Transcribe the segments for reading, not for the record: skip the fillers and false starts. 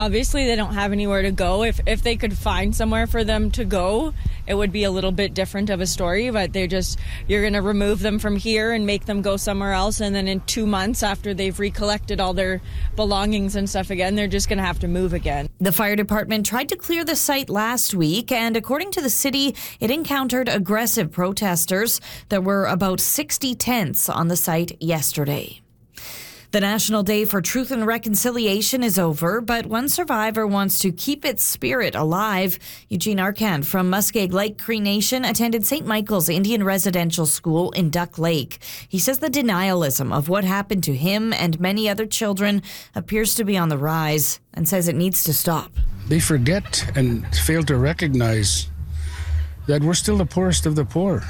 Obviously, they don't have anywhere to go. If they could find somewhere for them to go, it would be a little bit different of a story, but you're going to remove them from here and make them go somewhere else, and then in 2 months after they've recollected all their belongings and stuff again, they're just going to have to move again. The fire department tried to clear the site last week, and according to the city, it encountered aggressive protesters. There were about 60 tents on the site yesterday. The National Day for Truth and Reconciliation is over, but one survivor wants to keep its spirit alive. Eugene Arcand from Muskeg Lake Cree Nation attended St. Michael's Indian Residential School in Duck Lake. He says the denialism of what happened to him and many other children appears to be on the rise and says it needs to stop. They forget and fail to recognize that we're still the poorest of the poor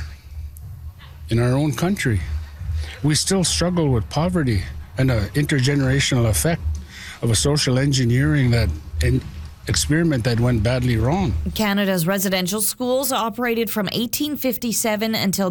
in our own country. We still struggle with poverty and an intergenerational effect of a social engineering experiment that went badly wrong. Canada's residential schools operated from 1857 until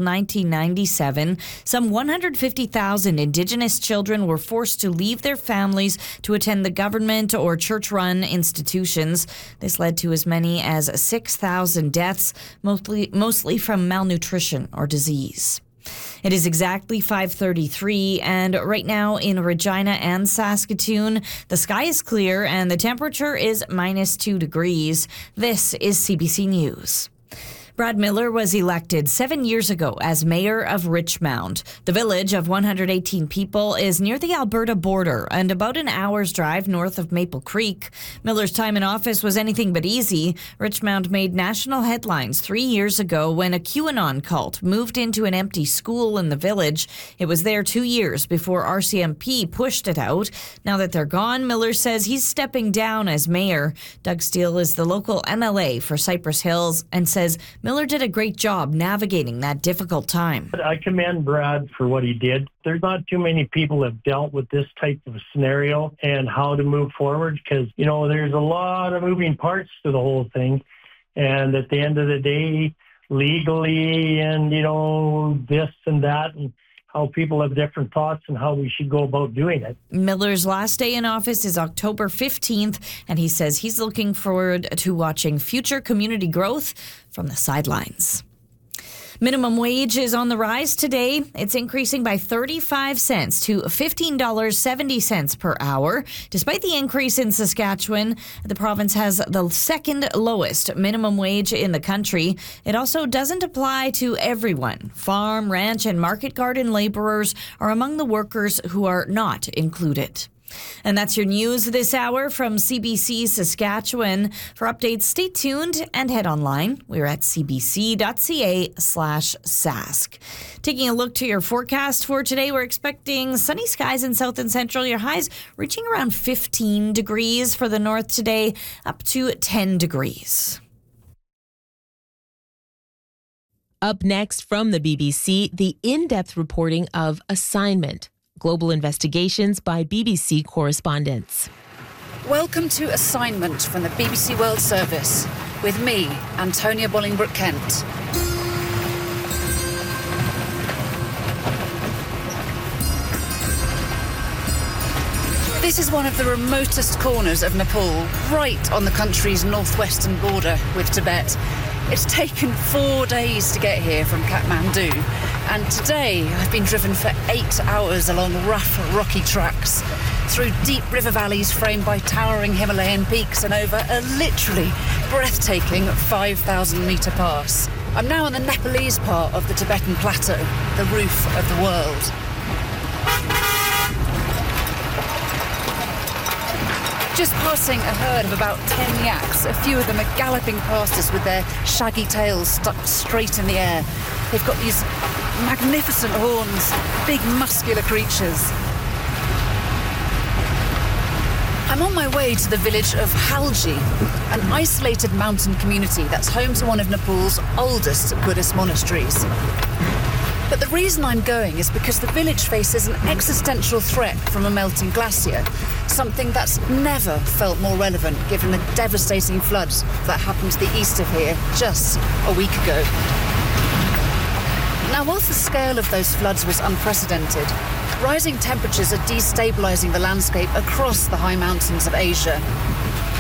1997. Some 150,000 Indigenous children were forced to leave their families to attend the government or church-run institutions. This led to as many as 6,000 deaths, mostly from malnutrition or disease. It is exactly 5:33, and right now in Regina and Saskatoon, the sky is clear and the temperature is -2 degrees. This is CBC News. Brad Miller was elected 7 years ago as mayor of Richmond. The village of 118 people is near the Alberta border and about an hour's drive north of Maple Creek. Miller's time in office was anything but easy. Richmond made national headlines 3 years ago when a QAnon cult moved into an empty school in the village. It was there 2 years before RCMP pushed it out. Now that they're gone, Miller says he's stepping down as mayor. Doug Steele is the local MLA for Cypress Hills and says Miller did a great job navigating that difficult time. I commend Brad for what he did. There's not too many people have dealt with this type of scenario and how to move forward because, there's a lot of moving parts to the whole thing. And at the end of the day, legally and, this and that and how people have different thoughts and how we should go about doing it. Miller's last day in office is October 15th, and he says he's looking forward to watching future community growth from the sidelines. Minimum wage is on the rise today. It's increasing by 35 cents to $15.70 per hour. Despite the increase in Saskatchewan, the province has the second lowest minimum wage in the country. It also doesn't apply to everyone. Farm, ranch, and market garden laborers are among the workers who are not included. And that's your news this hour from CBC Saskatchewan. For updates, stay tuned and head online. We're at cbc.ca/sask. Taking a look to your forecast for today, we're expecting sunny skies in south and central. Your highs reaching around 15 degrees for the north today, up to 10 degrees. Up next from the BBC, the in-depth reporting of Assignment. Global investigations by BBC correspondents. Welcome to Assignment from the BBC World Service with me, Antonia Bolingbroke-Kent. This is one of the remotest corners of Nepal, right on the country's northwestern border with Tibet. It's taken 4 days to get here from Kathmandu, and today I've been driven for 8 hours along rough, rocky tracks, through deep river valleys framed by towering Himalayan peaks and over a literally breathtaking 5,000-metre pass. I'm now on the Nepalese part of the Tibetan Plateau, the roof of the world. Just passing a herd of about 10 yaks. A few of them are galloping past us with their shaggy tails stuck straight in the air. They've got these magnificent horns, big muscular creatures. I'm on my way to the village of Halji, an isolated mountain community that's home to one of Nepal's oldest Buddhist monasteries. But the reason I'm going is because the village faces an existential threat from a melting glacier, something that's never felt more relevant given the devastating floods that happened to the east of here just a week ago. Now, whilst the scale of those floods was unprecedented, rising temperatures are destabilising the landscape across the high mountains of Asia.